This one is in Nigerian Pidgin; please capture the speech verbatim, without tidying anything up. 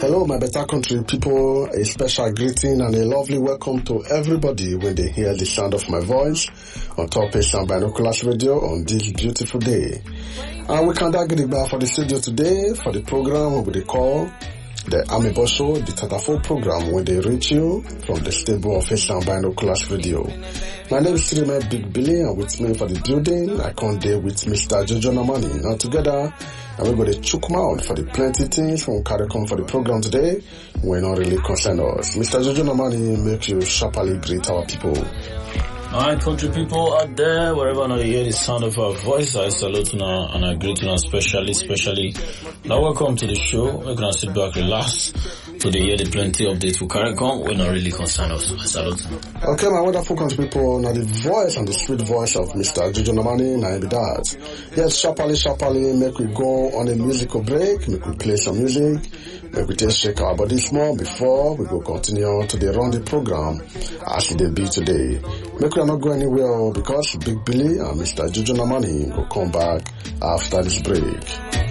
Hello, my better country people. A special greeting and a lovely welcome to everybody when they hear the sound of my voice on Top Ace and Binoculars Radio on this beautiful day. And we can't get back for the studio today for the program we call the Amiibo Show, the thirty-four program when they reach you from the stable of Ace and Binoculars Radio. My name is Streamer Big Billy, and with me for the building, I come there with Mister Jojo Namani. Now together, and we're going to chook out for the plenty things from CARICOM for the program today. We're not really concerned us. Mister Jojo Namani, make you sharply greet our people. My country people out there, wherever you hear the sound of our voice, I salute you now and I greet you now specially, especially. Now welcome to the show. We're going to sit back, relax. So they hear the plenty updates for CARICOM. We're not really concerned us. I salute you. Okay, my wonderful country people, now the voice and the sweet voice of Mister Jojo Namani, now be that. Yes, sharply, sharply, make we go on a musical break, make we play some music, make we just shake our body small before we go continue to the run the program as it will be today. Make we not go anywhere because Big Billy and Mister Jojo Namani will come back after this break.